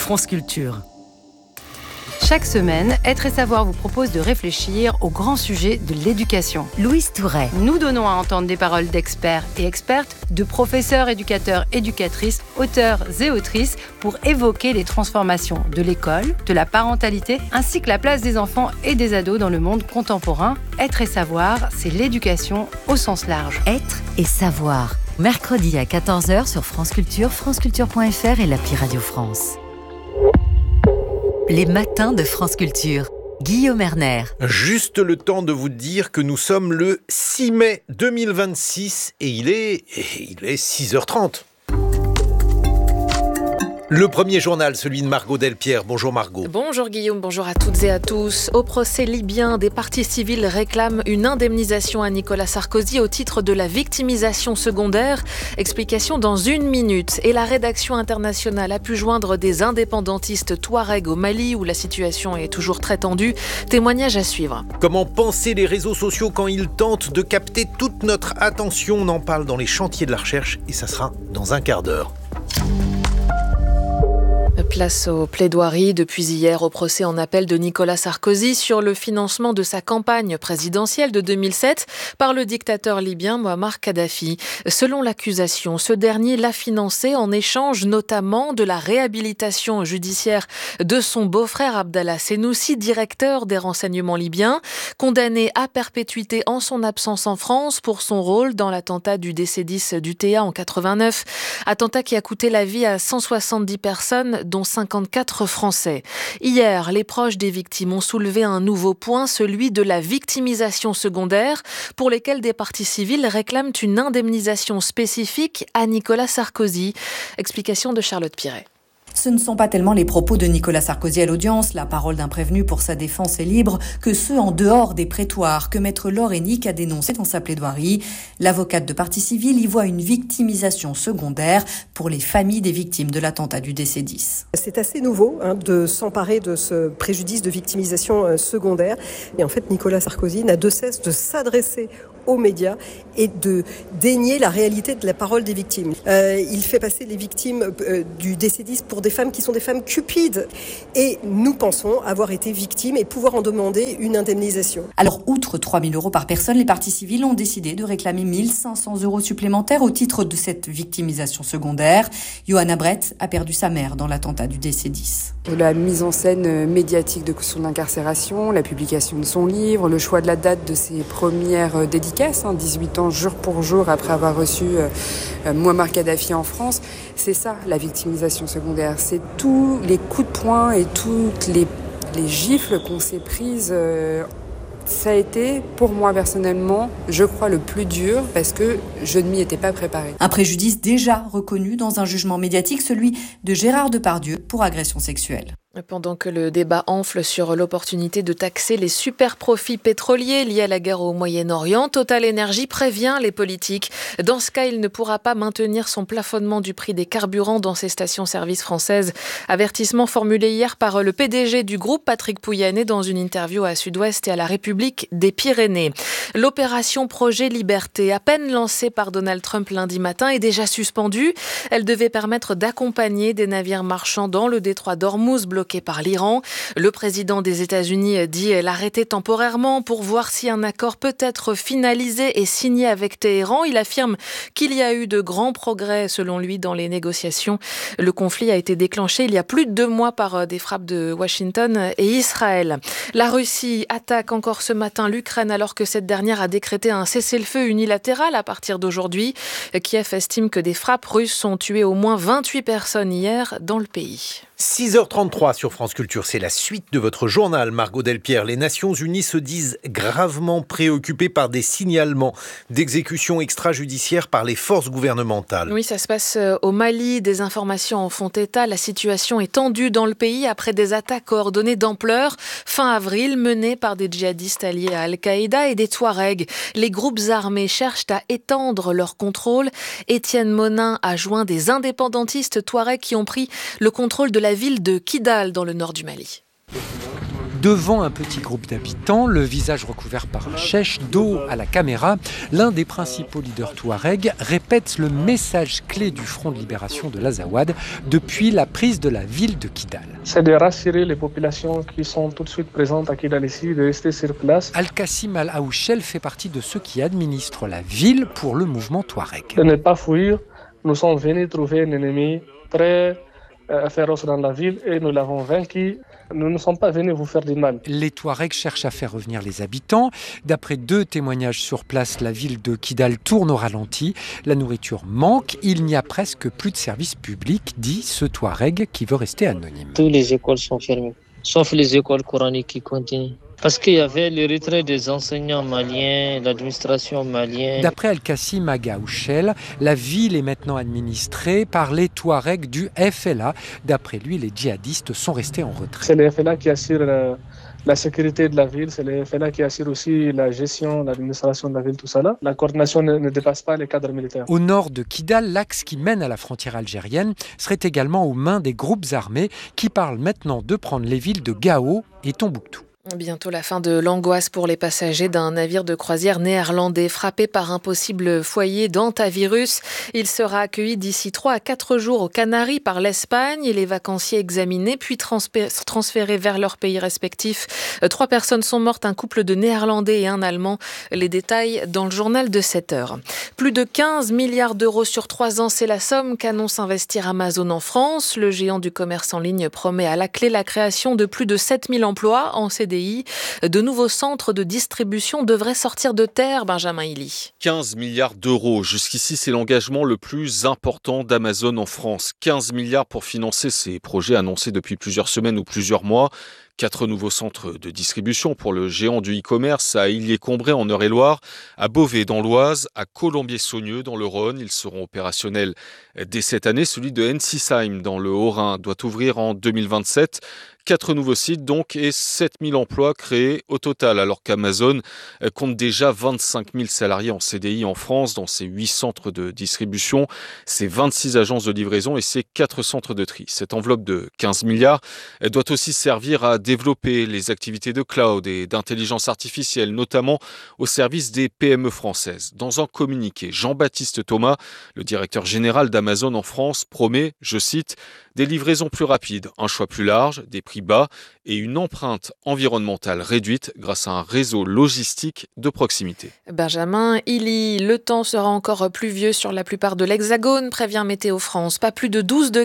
France Culture. Chaque semaine, Être et Savoir vous propose de réfléchir au grand sujet de l'éducation. Louise Touret. Nous donnons à entendre des paroles d'experts et expertes, de professeurs, éducateurs, éducatrices, auteurs et autrices pour évoquer les transformations de l'école, de la parentalité, ainsi que la place des enfants et des ados dans le monde contemporain. Être et Savoir, c'est l'éducation au sens large. Être et Savoir. Mercredi à 14h sur France Culture, franceculture.fr et l'appli Radio France. Les matins de France Culture. Guillaume Erner. Juste le temps de vous dire que nous sommes le 6 mai 2026 et il est 6h30. Le premier journal, celui de Margot Delpierre. Bonjour Margot. Bonjour Guillaume, bonjour à toutes et à tous. Au procès libyen, des parties civiles réclament une indemnisation à Nicolas Sarkozy au titre de la victimisation secondaire. Explication dans 1 minute. Et la rédaction internationale a pu joindre des indépendantistes touaregs au Mali où la situation est toujours très tendue. Témoignage à suivre. Comment penser les réseaux sociaux quand ils tentent de capter toute notre attention? On en parle dans les chantiers de la recherche et ça sera dans un quart d'heure. Place aux plaidoiries depuis hier au procès en appel de Nicolas Sarkozy sur le financement de sa campagne présidentielle de 2007 par le dictateur libyen Mouammar Kadhafi. Selon l'accusation, ce dernier l'a financé en échange notamment de la réhabilitation judiciaire de son beau-frère Abdallah Senoussi, directeur des renseignements libyens, condamné à perpétuité en son absence en France pour son rôle dans l'attentat du DC-10 d'UTA en 89. Attentat qui a coûté la vie à 170 personnes, dont 54 Français. Hier, les proches des victimes ont soulevé un nouveau point, celui de la victimisation secondaire, pour lesquels des parties civiles réclament une indemnisation spécifique à Nicolas Sarkozy. Explication de Charlotte Piret. Ce ne sont pas tellement les propos de Nicolas Sarkozy à l'audience, la parole d'un prévenu pour sa défense est libre, que ceux en dehors des prétoires que maître Laure Hennick a dénoncé dans sa plaidoirie. L'avocate de partie civile y voit une victimisation secondaire pour les familles des victimes de l'attentat du DC-10. C'est assez nouveau de s'emparer de ce préjudice de victimisation secondaire. Et en fait, Nicolas Sarkozy n'a de cesse de s'adresser aux médias et de dénier la réalité de la parole des victimes. Il fait passer les victimes du DC-10 pour des femmes qui sont des femmes cupides. Et nous pensons avoir été victimes et pouvoir en demander une indemnisation. Alors, outre 3 000 € par personne, les parties civiles ont décidé de réclamer 1 500 € supplémentaires au titre de cette victimisation secondaire. Johanna Brett a perdu sa mère dans l'attentat du DC-10. La mise en scène médiatique de son incarcération, la publication de son livre, le choix de la date de ses premières dédicaces, 18 ans jour pour jour après avoir reçu Mouammar Kadhafi en France, c'est ça la victimisation secondaire. C'est tous les coups de poing et toutes les gifles qu'on s'est prises. Ça a été, pour moi personnellement, je crois le plus dur parce que je ne m'y étais pas préparée. Un préjudice déjà reconnu dans un jugement médiatique, celui de Gérard Depardieu pour agression sexuelle. Pendant que le débat enfle sur l'opportunité de taxer les super profits pétroliers liés à la guerre au Moyen-Orient, Total Energy prévient les politiques. Dans ce cas, il ne pourra pas maintenir son plafonnement du prix des carburants dans ses stations-service françaises. Avertissement formulé hier par le PDG du groupe, Patrick Pouyanné, dans une interview à Sud-Ouest et à la République des Pyrénées. L'opération Projet Liberté, à peine lancée par Donald Trump lundi matin, est déjà suspendue. Elle devait permettre d'accompagner des navires marchands dans le détroit d'Ormuz, bloqué par l'Iran. Le président des États-Unis dit l'arrêter temporairement pour voir si un accord peut être finalisé et signé avec Téhéran. Il affirme qu'il y a eu de grands progrès, selon lui, dans les négociations. Le conflit a été déclenché il y a plus de 2 mois par des frappes de Washington et Israël. La Russie attaque encore ce matin l'Ukraine alors que cette dernière a décrété un cessez-le-feu unilatéral à partir d'aujourd'hui. Kiev estime que des frappes russes ont tué au moins 28 personnes hier dans le pays. 6h33 sur France Culture, c'est la suite de votre journal, Margot Delpierre. Les Nations Unies se disent gravement préoccupées par des signalements d'exécutions extrajudiciaires par les forces gouvernementales. Oui, ça se passe au Mali, des informations en font état. La situation est tendue dans le pays après des attaques coordonnées d'ampleur fin avril menées par des djihadistes alliés à Al-Qaïda et des Touaregs. Les groupes armés cherchent à étendre leur contrôle. Étienne Monin a joint des indépendantistes Touaregs qui ont pris le contrôle de la ville de Kidal dans le nord du Mali. Devant un petit groupe d'habitants, le visage recouvert par un chèche, dos à la caméra, l'un des principaux leaders touaregs répète le message clé du Front de libération de l'Azawad depuis la prise de la ville de Kidal. C'est de rassurer les populations qui sont tout de suite présentes à Kidal ici, de rester sur place. Al-Qassim Al-Aouchel fait partie de ceux qui administrent la ville pour le mouvement touareg. De ne pas fuir, nous sommes venus trouver un ennemi très féroce dans la ville et nous l'avons vaincu. Nous ne sommes pas venus vous faire du mal. Les Touaregs cherchent à faire revenir les habitants. D'après 2 témoignages sur place, la ville de Kidal tourne au ralenti. La nourriture manque. Il n'y a presque plus de services publics, dit ce Touareg qui veut rester anonyme. Toutes les écoles sont fermées, sauf les écoles coraniques qui continuent. Parce qu'il y avait le retrait des enseignants maliens, l'administration malienne. D'après Al-Qassim Agaouchel, la ville est maintenant administrée par les Touaregs du FLA. D'après lui, les djihadistes sont restés en retrait. C'est le FLA qui assure la sécurité de la ville, c'est le FLA qui assure aussi la gestion, l'administration de la ville, tout ça là. La coordination ne dépasse pas les cadres militaires. Au nord de Kidal, l'axe qui mène à la frontière algérienne serait également aux mains des groupes armés qui parlent maintenant de prendre les villes de Gao et Tombouctou. Bientôt la fin de l'angoisse pour les passagers d'un navire de croisière néerlandais frappé par un possible foyer d'hantavirus. Il sera accueilli d'ici 3 à 4 jours aux Canaries par l'Espagne et les vacanciers examinés puis transférés vers leurs pays respectifs. 3 personnes sont mortes, un couple de Néerlandais et un Allemand. Les détails dans le journal de 7 heures. Plus de 15 milliards d'euros sur 3 ans, c'est la somme qu'annonce investir Amazon en France. Le géant du commerce en ligne promet à la clé la création de plus de 7000 emplois en CDI. De nouveaux centres de distribution devraient sortir de terre, Benjamin Hilly. 15 milliards d'euros. Jusqu'ici, c'est l'engagement le plus important d'Amazon en France. 15 milliards pour financer ces projets annoncés depuis plusieurs semaines ou plusieurs mois. 4 nouveaux centres de distribution pour le géant du e-commerce à Illiers-Combray en Eure-et-Loire, à Beauvais dans l'Oise, à Colombier-Saunieux dans le Rhône. Ils seront opérationnels dès cette année. Celui de Ensisheim dans le Haut-Rhin doit ouvrir en 2027. 4 nouveaux sites donc et 7000 emplois créés au total, alors qu'Amazon compte déjà 25 000 salariés en CDI en France dans ses 8 centres de distribution, ses 26 agences de livraison et ses 4 centres de tri. Cette enveloppe de 15 milliards doit aussi servir à développer les activités de cloud et d'intelligence artificielle, notamment au service des PME françaises. Dans un communiqué, Jean-Baptiste Thomas, le directeur général d'Amazon en France, promet, je cite, des livraisons plus rapides, un choix plus large, des prix bas et une empreinte environnementale réduite grâce à un réseau logistique de proximité. Benjamin Hilly, le temps sera encore pluvieux sur la plupart de l'Hexagone, prévient Météo France. Pas plus de 12 degrés